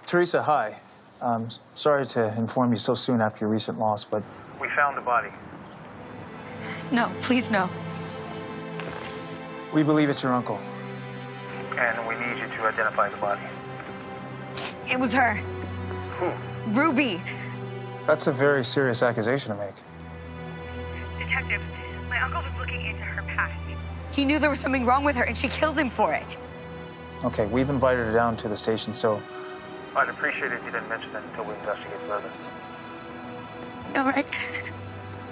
Teresa, hi. Sorry to inform you so soon after your recent loss, but we found the body. No, please no. We believe it's your uncle. And we need you to identify the body. It was her. Who? Ruby. That's a very serious accusation to make. Detective, my uncle was looking into her past. He knew there was something wrong with her, and she killed him for it. Okay, we've invited her down to the station, so I'd appreciate it if you didn't mention that until we investigate further. All right.